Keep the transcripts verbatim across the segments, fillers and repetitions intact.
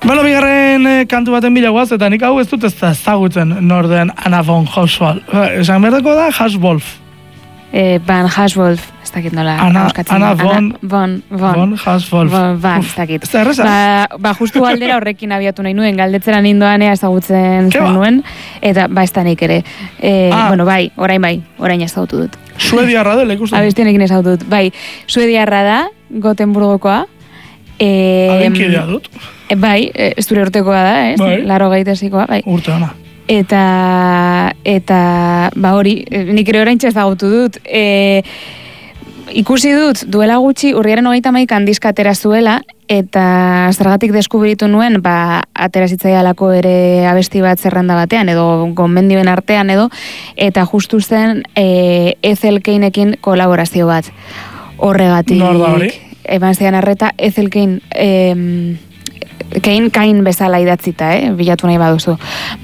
Bueno, bigarren eh, kantu baten bila guaz, eta nik hau ez dut ez da ezagutzen norden Anna von Hauswolf. Esan berdeko da Hauswolf. Eh, Van Hauswolf, ez dakit nola. Ana, Ana von, von, von, von Hauswolf. Von, van, ez dakit. Ez da erreza? Ba, ba, justu galdera horrekin abiatu nahi nuen, galdetzera nindoanea ezagutzen zen nuen, eta ba, ez da nik ere. Eh, ah. Bueno, bai, orain bai, orain ezagutu dut. Suediarra dela ikusten? Abestienekin ezagutu dut, bai. Suediarra da, Gotemburgokoa. Eh, Abenkidea dut. E, bai, e, zure urtekoa da, ez? Bai. Laro gaitezikoa, bai. Urte ona. Eta, eta, ba hori, nik ere oraintxe ezagutu dut. E, ikusi dut, duela gutxi, urriaren hogeita hamaika diska atera zuela, eta zergatik deskubritu nuen, ba, atera zitzaialako ere abesti bat zerrenda batean, edo gomendioen artean, edo, eta justu zen e, Ethel Keinekin kolaborazio bat. Horregatik. Nor da hori? Eman zidan arreta, Ethel Kein, em, Kein, kain bezala idatzita, eh? Bilatu nahi baduzu.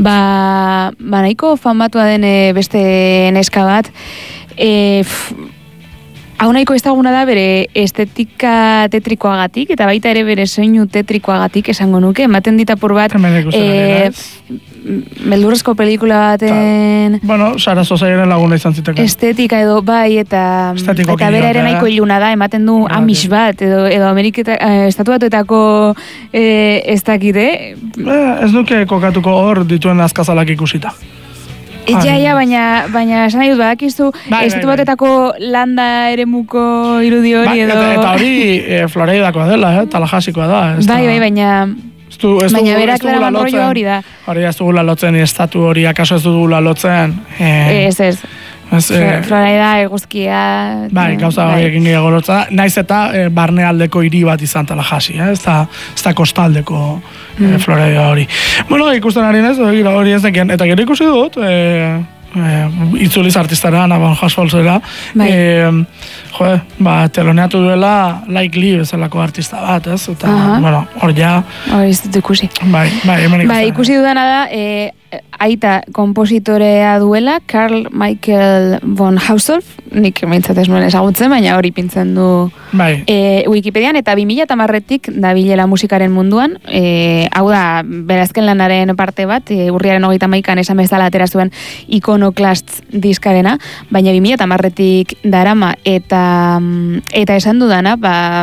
Ba, ba nahiko famatua den beste neska bat, e, f, hau nahiko ezaguna da bere estetika tetrikoagatik, eta baita ere bere soinu tetrikoagatik esango nuke, ematen ditapur bat, e, beldurrezko pelikula baten... Ta, bueno, Sara Sosairen laguna izan ziteko. Estetika edo bai, eta, eta bera ere nahiko iluna da, ematen du Amish bat, edo, edo Ameriketa, eh, estatu batuetako eh, ez dakite. Eh, ez nuke kokatuko hor dituen azkazalak ikusita. Ja, ja, baina, baina esan nahi dut, badakizu, bai, estatu batetako landa eremuko irudi hori bai, edo... Eta, eta hori e, Floreidakoa dela, eh? Talajasikoa da. Bai, bai, baina... Du, baina berak dara rollo hori da. Hori ez dugula lotzen, estatu hori, akaso ez dugula lotzen. Eh, ez, ez. Ez, eh, Florida, eguzkia... Bai, gauza hori egin gehiago lotza. Naiz eta eh, barnealdeko hiri bat izan Tallahassee, eh? ez da, ez da kostaldeko mm. eh, Florida hori. Bueno, ikusten ari nez, hori ez dekien. Eta gero ikusi dut, eh, eh, itzuliz artistara, Anna von Hauswolfera, bai. eh, jo, ba, teloneatu duela Like Lee bezalako artista bat, ez? Eta, uh-huh. bueno, hor ja... Hori ez dut ikusi. Bai, bai, hemen ikusten. Bai, ikusi dudana da, eh, aita kompositorea duela, Karl Michael von Hauswolf, nik meintzat ez nuen ezagutzen, baina hori pintzen du bai. e, Wikipedian, eta bi mila hamarretik dabilela musikaren munduan, e, hau da, berazken lanaren parte bat, e, urriaren hogeita hamaikan esan bezala atera zuen Iconoclast diskarena, baina bi mila hamarretik darama, eta, eta esan dudana, ba...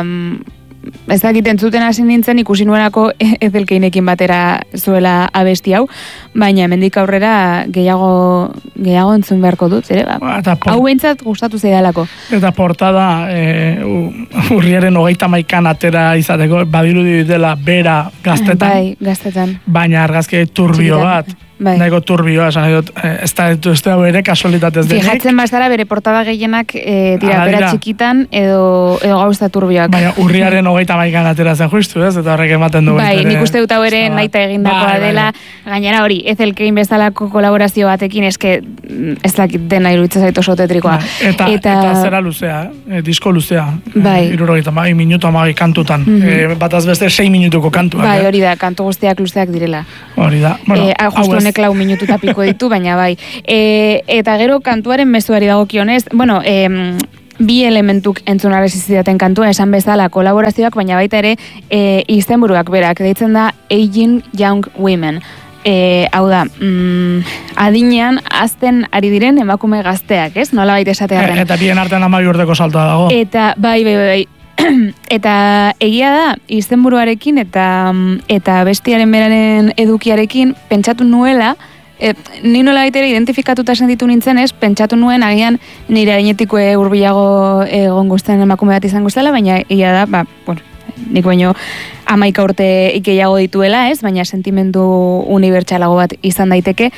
ez dakit entzuten hasi nintzen ikusi nuenako Ethel Keinekin batera zuela abesti hau, baina hemendik aurrera gehiago gehiago entzun beharko dut, ere ba. Hau behintzat gustatu zaidalako. Eta portada e, urriaren hogeita hamaikan atera izateko badirudi dela bera gaztetan. Bai, gaztetan. Baina argazki turbio bat. Bai. Nahiko turbioa, esan dut, ez da ez da bere kasualitatez denik. Fijatzen bazara bere portada gehienak e, dira bera txikitan edo, edo gauza turbioak. Baina urriaren hogeita hamaikan atera zen justu, ez? Eta horrek ematen du. Bai, nik uste dut hau ere naita egindakoa bai, dela. Bai. Gainera hori, Ethel Kein bezalako kolaborazio batekin eske ez dakit dena iruditzen zait oso tetrikoa. Bai. Eta, eta, eta zera luzea, eh? disko luzea. Bai. Hirurogeita hamabi minutu hamabi kantutan. Mm-hmm. e, bataz beste sei minutuko kantuak. Bai, hori da, kantu guztiak luzeak direla. Hori da. Bueno, e, justu honek lau minutu tapiko ditu, baina bai. E, eta gero kantuaren mezuari dagokionez, bueno, e, bi elementuk entzunarez izidaten kantua, esan bezala kolaborazioak, baina baita ere e, izenburuak berak, deitzen da Aging Young Women. E, hau da, mm, adinean azten ari diren emakume gazteak, ez? Nola baita esatearen. E, eta bien artean amabi urteko saltoa dago. Eta bai, bai, bai, bai. Eta egia da, izenburuarekin eta, eta bestiaren beraren edukiarekin pentsatu nuela, E, ni nola baitere identifikatuta sentitu nintzen ez, pentsatu nuen agian nire adinetiko hurbilago egon guztien emakume bat izango zela, baina ia da, ba, bueno, nik baino hamaika urte ikeiago dituela ez, baina sentimendu unibertsalago bat izan daiteke,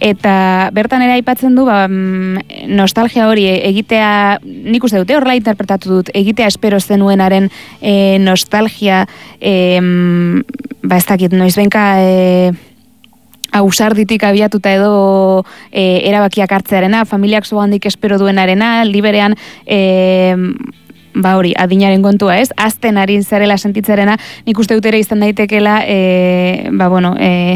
eta bertan ere aipatzen du, ba, nostalgia hori egitea, nik uste dute horrela interpretatu dut, egitea espero zenuenaren e, nostalgia, e, ba ez dakit, noiz benka... E, ausarditik abiatuta edo e, erabakiak hartzearena, familiak zo handik espero duenarena, liberean e, ba hori, adinaren kontua ez, azten ari zarela sentitzarena, nik uste dut ere izan daitekela e, ba bueno, e,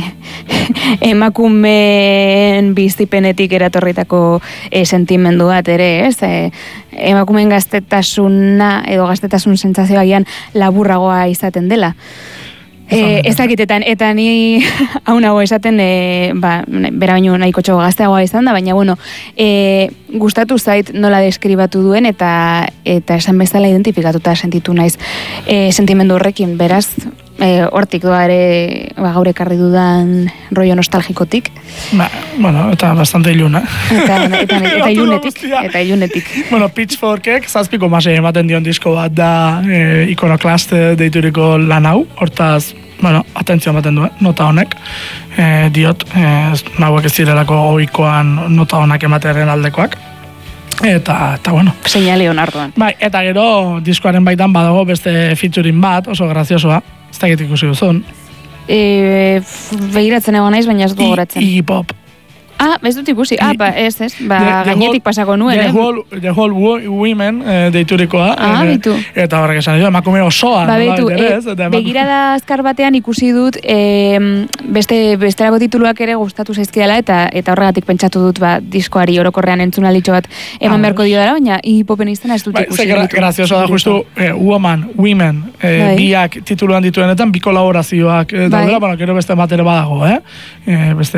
emakumeen bizipenetik eratorritako e, sentimendu bat ere ez, e, emakumeen gaztetasuna edo gaztetasun sentsazioa gian laburragoa izaten dela. E, ez dakitetan, eta ni hau nago esaten, e, ba, bera baino nahiko txo gazteagoa izan da, baina, bueno, e, gustatu zait nola deskribatu duen, eta eta esan bezala identifikatuta sentitu naiz e, sentimendu horrekin, beraz, e, hortik doa ere ba, gaur ekarri dudan rollo nostalgikotik. Ba, bueno, eta bastante iluna. Eta, eta, eta, eta ilunetik, eta ilunetik. Bueno, Pitchforkek zazpiko masei ematen dion disko bat da e, Iconoclast deituriko lan hau, hortaz, bueno, atentzio ematen du, nota honek, e, diot, e, nahuek ez direlako ohikoan nota honak ematearen aldekoak. Eta, eta bueno. Seinale hon arduan. Bai, eta gero diskoaren baitan badago beste featuring bat, oso graziosoa, ez dakit ikusi duzun. E, begiratzen egon naiz, baina ez gogoratzen. Iggy Pop. Ah, ez dut ikusi. Ah, ba, ez, ez. Ba, The- the gainetik whole- pasako nuen, The eh? Whole, the whole wo- Women eh, deiturikoa. Ah, eh, bitu. Eta horrek esan dio, emakume osoa. Ba, nolabait behitu, ere, e, ez? Eta emakume- begirada azkar batean ikusi dut e, beste besterako tituluak ere gustatu zaizkidala eta eta horregatik pentsatu dut ba, diskoari orokorrean entzunalitxo bat eman Ah, beharko dio dara, baina hipopen izena ez dut Bai, ikusi. ze gra ditu. grazioso da justu eh, Woman, Women, eh, Bai. biak tituluan dituenetan, bi kolaborazioak eh, Bai. daudela, bueno, gero beste bat ere badago, eh? eh beste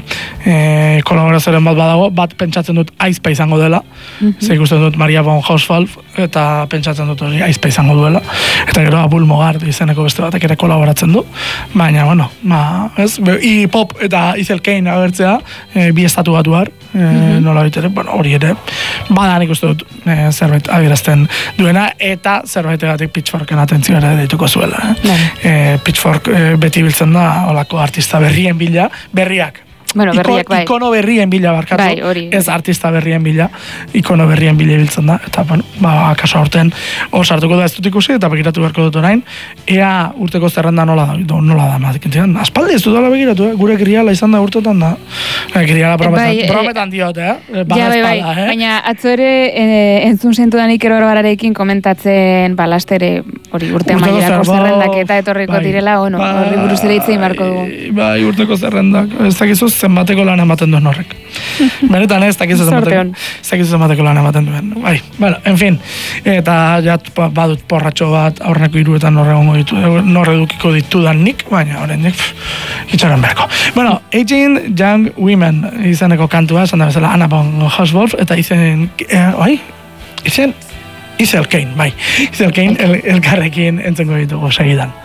eh, kolaborazioaren bat badago, bat pentsatzen dut aizpa izango dela, ze ikusten dut Maria von Hauswolf, eta pentsatzen dut hori aizpa izango duela, eta gero Abul Mogart izeneko beste batek ere kolaboratzen du, baina, bueno, ma, ez, Iggy Pop eta Ethel Cain agertzea, eh, bi estatu batuar, eh, nola bitere, bueno, hori ere, badan ikusten dut eh, zerbait adierazten duena, eta zerbaitegatik Pitchforken atentzioa ere deituko zuela. Eh? Bai. Eh, Pitchfork eh, beti biltzen da, olako artista berrien bila, berriak, Bueno, berriak, bai. Ikono berrien bila barkatu, Bai, hori. ez artista berrien bila, ikono berrien bila ibiltzen da, eta, bueno, ba, kaso aurten hor sartuko da ez dut ikusi, eta begiratu beharko dut orain, ea urteko zerrenda nola da, do, nola da, mazikintzen, aspaldi ez dudala begiratu, eh? Gure kriala izan da urtetan da, eh, kriala prometan, Bai, eh, prometan diot, eh? Ja, bai, bai, eh? baina atzo ere e, entzun zentudanik ero barbararekin komentatzen balastere hori urte Urteko amaierako zerba- zerrendak eta etorriko bai, direla, ono, bai, horri buruz ere hitz egin beharko dugu. Bai, urteko zerrendak, ez dakizu zenbateko lan ematen duen horrek. Benetan ez dakizu Zorte zenbateko, on. ez dakizu zenbateko lan ematen duen. Bai, bueno, en fin, eta ja ba- badut porratxo bat aurreneko hiruetan norregongo ditu, norredukiko ditudan nik, baina oraindik pff, itxaron beharko. Bueno, eighteen Young Women izeneko kantua, esan da bezala Anna von Hauswolf, eta izen, eh, oi, izen, Ethel Cain, bai. Ethel Cain el, elkarrekin entzengo ditugu segidan.